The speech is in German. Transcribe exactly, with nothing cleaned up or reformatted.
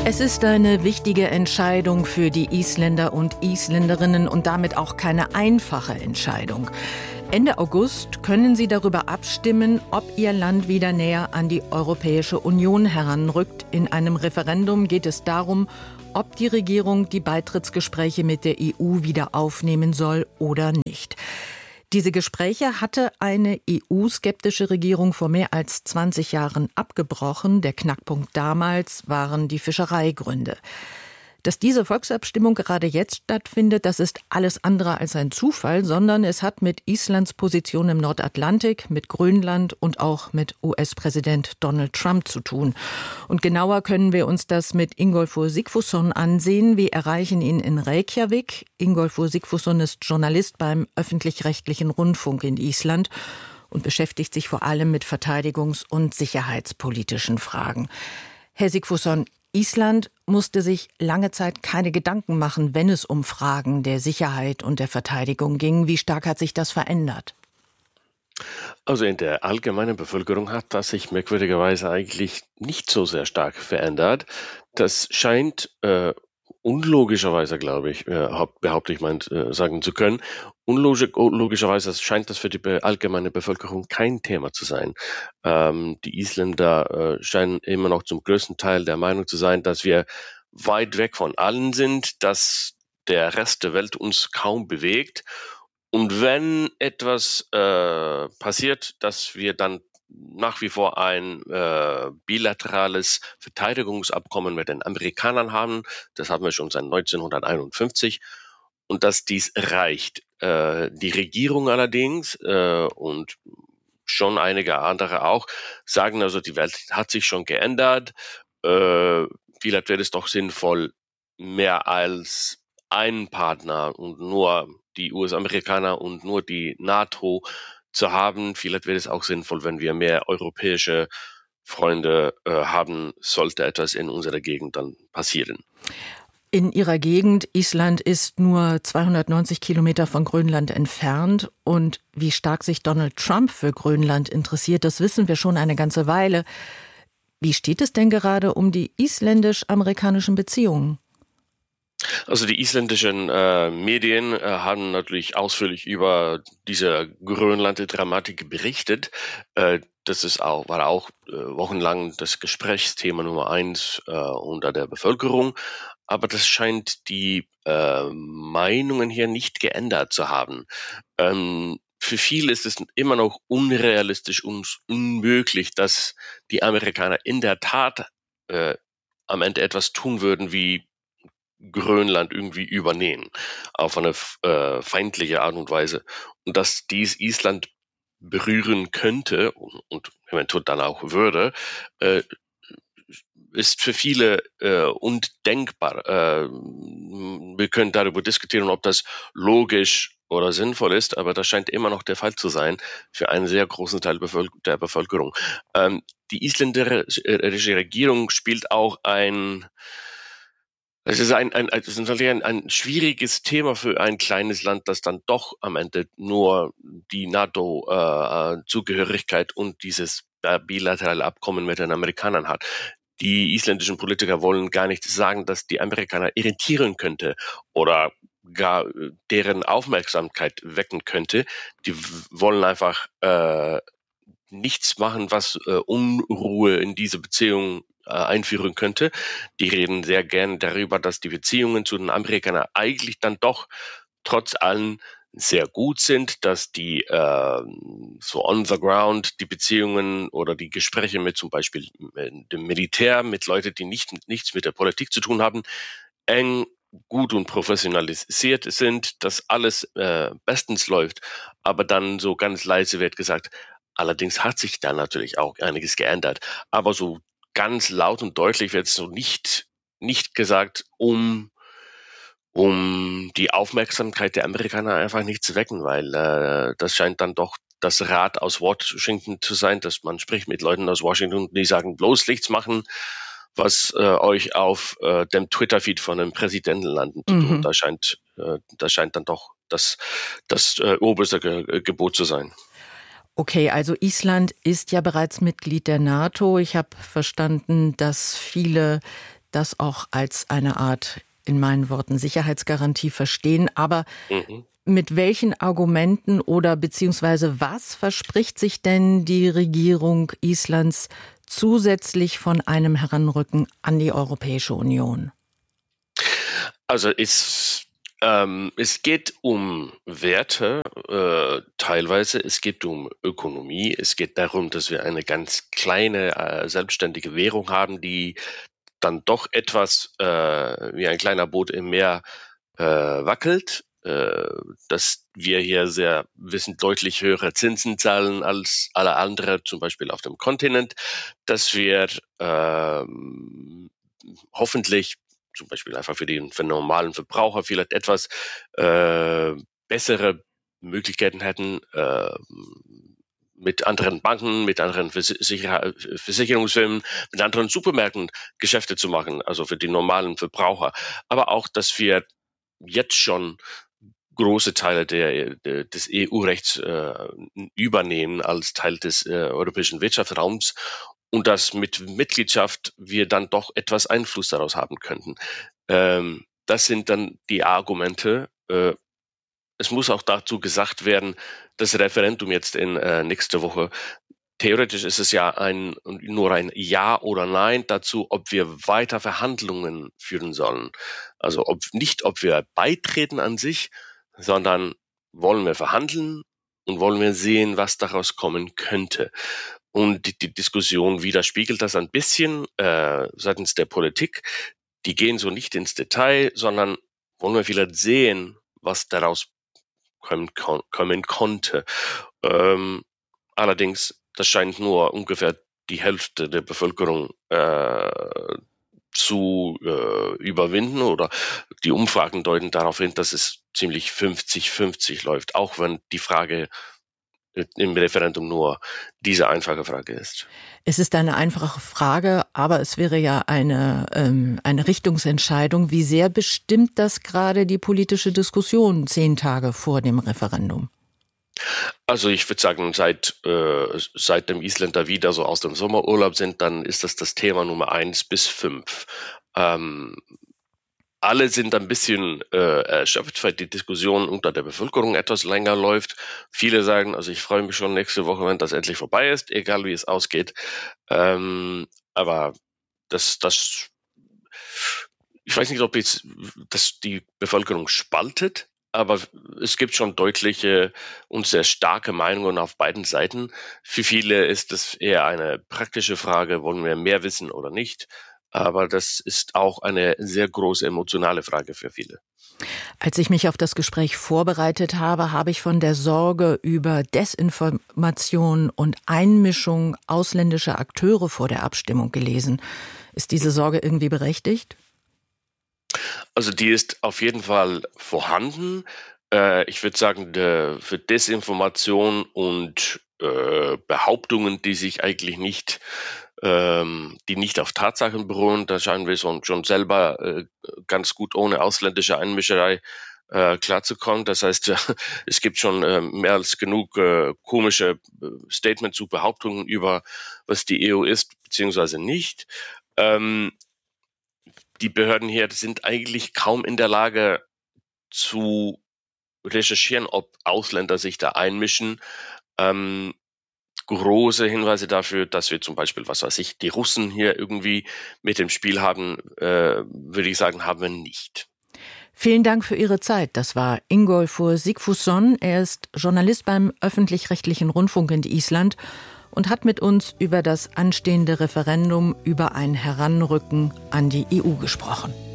Es ist eine wichtige Entscheidung für die Isländer und Isländerinnen und damit auch keine einfache Entscheidung. Ende August können sie darüber abstimmen, ob ihr Land wieder näher an die Europäische Union heranrückt. In einem Referendum geht es darum, ob die Regierung die Beitrittsgespräche mit der E U wieder aufnehmen soll oder nicht. Diese Gespräche hatte eine E U-skeptische Regierung vor mehr als zwanzig Jahren abgebrochen. Der Knackpunkt damals waren die Fischereigründe. Dass diese Volksabstimmung gerade jetzt stattfindet, das ist alles andere als ein Zufall, sondern es hat mit Islands Position im Nordatlantik, mit Grönland und auch mit U S-Präsident Donald Trump zu tun. Und genauer können wir uns das mit Ingólfur Sigfússon ansehen. Wir erreichen ihn in Reykjavik. Ingólfur Sigfússon ist Journalist beim öffentlich-rechtlichen Rundfunk in Island und beschäftigt sich vor allem mit verteidigungs- und sicherheitspolitischen Fragen. Herr Sigfússon, Island musste sich lange Zeit keine Gedanken machen, wenn es um Fragen der Sicherheit und der Verteidigung ging. Wie stark hat sich das verändert? Also in der allgemeinen Bevölkerung hat das sich merkwürdigerweise eigentlich nicht so sehr stark verändert. Das scheint äh, unlogischerweise, glaube ich, äh, behaupte ich mein, äh, sagen zu können, unlogisch, unlogischerweise scheint das für die be- allgemeine Bevölkerung kein Thema zu sein. Ähm, die Isländer äh, scheinen immer noch zum größten Teil der Meinung zu sein, dass wir weit weg von allen sind, dass der Rest der Welt uns kaum bewegt. Und wenn etwas äh, passiert, dass wir dann nach wie vor ein äh, bilaterales Verteidigungsabkommen mit den Amerikanern haben, das haben wir schon seit neunzehnhunderteinundfünfzig, und dass dies reicht. Äh, die Regierung allerdings äh, und schon einige andere auch sagen, also die Welt hat sich schon geändert, äh, vielleicht wäre es doch sinnvoll, mehr als einen Partner und nur die U S-Amerikaner und nur die NATO zu haben. Vielleicht wäre es auch sinnvoll, wenn wir mehr europäische Freunde äh, haben, sollte etwas in unserer Gegend dann passieren. In Ihrer Gegend, Island ist nur zweihundertneunzig Kilometer von Grönland entfernt. Und wie stark sich Donald Trump für Grönland interessiert, das wissen wir schon eine ganze Weile. Wie steht es denn gerade um die isländisch-amerikanischen Beziehungen? Also die isländischen äh, Medien äh, haben natürlich ausführlich über diese Grönland-Dramatik berichtet. Äh, das ist auch, war auch äh, wochenlang das Gesprächsthema Nummer eins äh, unter der Bevölkerung. Aber das scheint die äh, Meinungen hier nicht geändert zu haben. Ähm, für viele ist es immer noch unrealistisch und unmöglich, dass die Amerikaner in der Tat äh, am Ende etwas tun würden, wie Grönland irgendwie übernehmen, auf eine äh, feindliche Art und Weise. Und dass dies Island berühren könnte und, und eventuell dann auch würde, äh, ist für viele äh, undenkbar. Äh, wir können darüber diskutieren, ob das logisch oder sinnvoll ist, aber das scheint immer noch der Fall zu sein für einen sehr großen Teil der Bevölkerung. Ähm, die isländische Regierung spielt auch ein Es ist ein, ein, es ist natürlich ein, ein schwieriges Thema für ein kleines Land, das dann doch am Ende nur die NATO-Zugehörigkeit äh, und dieses äh, bilaterale Abkommen mit den Amerikanern hat. Die isländischen Politiker wollen gar nicht sagen, dass die Amerikaner irritieren könnte oder gar äh, deren Aufmerksamkeit wecken könnte. Die w- wollen einfach äh, nichts machen, was äh, Unruhe in diese Beziehung äh, einführen könnte. Die reden sehr gerne darüber, dass die Beziehungen zu den Amerikanern eigentlich dann doch trotz allem sehr gut sind, dass die äh, so on the ground die Beziehungen oder die Gespräche mit zum Beispiel dem Militär, mit Leuten, die nicht, nichts mit der Politik zu tun haben, eng, gut und professionalisiert sind, dass alles äh, bestens läuft, aber dann so ganz leise wird gesagt, allerdings hat sich da natürlich auch einiges geändert, aber so ganz laut und deutlich wird es so nicht, nicht gesagt, um um die Aufmerksamkeit der Amerikaner einfach nicht zu wecken, weil äh, das scheint dann doch das Rat aus Washington zu sein, dass man spricht mit Leuten aus Washington, die sagen, bloß nichts machen, was äh, euch auf äh, dem Twitter-Feed von einem Präsidenten landen tut. Mhm. Und da scheint, äh, das scheint dann doch das, das äh, oberste Ge- Gebot zu sein. Okay, also Island ist ja bereits Mitglied der NATO. Ich habe verstanden, dass viele das auch als eine Art, in meinen Worten, Sicherheitsgarantie verstehen. Aber mhm. mit welchen Argumenten oder beziehungsweise was verspricht sich denn die Regierung Islands zusätzlich von einem Heranrücken an die Europäische Union? Also es, ähm, es geht um Werte äh, teilweise, es geht um Ökonomie, es geht darum, dass wir eine ganz kleine äh, selbstständige Währung haben, die dann doch etwas äh, wie ein kleiner Boot im Meer äh, wackelt, äh, dass wir hier sehr wissen deutlich höhere Zinsen zahlen als alle anderen, zum Beispiel auf dem Kontinent, dass wir äh, hoffentlich zum Beispiel einfach für den, für den normalen Verbraucher vielleicht etwas äh, bessere Möglichkeiten hätten, äh, mit anderen Banken, mit anderen Versicher- Versicherungsfirmen, mit anderen Supermärkten Geschäfte zu machen, also für die normalen Verbraucher. Aber auch, dass wir jetzt schon große Teile der, der, des E U-Rechts äh, übernehmen als Teil des äh, europäischen Wirtschaftsraums und dass mit Mitgliedschaft wir dann doch etwas Einfluss daraus haben könnten. Ähm, das sind dann die Argumente. Äh, es muss auch dazu gesagt werden, das Referendum jetzt in äh, nächste Woche, theoretisch ist es ja ein, nur ein Ja oder Nein dazu, ob wir weiter Verhandlungen führen sollen. Also ob, nicht, ob wir beitreten an sich, sondern wollen wir verhandeln und wollen wir sehen, was daraus kommen könnte. Und die, die Diskussion widerspiegelt das ein bisschen äh, seitens der Politik. Die gehen so nicht ins Detail, sondern wollen wir vielleicht sehen, was daraus kommen, kommen konnte. Ähm, allerdings, das scheint nur ungefähr die Hälfte der Bevölkerung äh, zu äh, überwinden, oder die Umfragen deuten darauf hin, dass es ziemlich fünfzig fünfzig läuft, auch wenn die Frage im Referendum nur diese einfache Frage ist. Es ist eine einfache Frage, aber es wäre ja eine, ähm, eine Richtungsentscheidung. Wie sehr bestimmt das gerade die politische Diskussion zehn Tage vor dem Referendum? Also ich würde sagen, seit, äh, seit dem Isländer wieder so aus dem Sommerurlaub sind, dann ist das das Thema Nummer eins bis fünf. Ähm, alle sind ein bisschen äh, erschöpft, weil die Diskussion unter der Bevölkerung etwas länger läuft. Viele sagen, also ich freue mich schon nächste Woche, wenn das endlich vorbei ist, egal wie es ausgeht. Ähm, aber das, das, ich weiß nicht, ob jetzt das die Bevölkerung spaltet, aber es gibt schon deutliche und sehr starke Meinungen auf beiden Seiten. Für viele ist es eher eine praktische Frage, wollen wir mehr wissen oder nicht? Aber das ist auch eine sehr große emotionale Frage für viele. Als ich mich auf das Gespräch vorbereitet habe, habe ich von der Sorge über Desinformation und Einmischung ausländischer Akteure vor der Abstimmung gelesen. Ist diese Sorge irgendwie berechtigt? Also die ist auf jeden Fall vorhanden. Äh, ich würde sagen, der, für Desinformation und äh, Behauptungen, die sich eigentlich nicht ähm, die nicht auf Tatsachen beruhen, da scheinen wir schon, schon selber äh, ganz gut ohne ausländische Einmischerei äh, klarzukommen. Das heißt, äh, es gibt schon äh, mehr als genug äh, komische äh, Statements zu Behauptungen über, was die E U ist, beziehungsweise nicht. Ähm, die Behörden hier sind eigentlich kaum in der Lage zu recherchieren, ob Ausländer sich da einmischen. Ähm, große Hinweise dafür, dass wir zum Beispiel, was weiß ich, die Russen hier irgendwie mit dem Spiel haben, äh, würde ich sagen, haben wir nicht. Vielen Dank für Ihre Zeit. Das war Ingólfur Sigfússon. Er ist Journalist beim öffentlich-rechtlichen Rundfunk in Island und hat mit uns über das anstehende Referendum über ein Heranrücken an die E U gesprochen.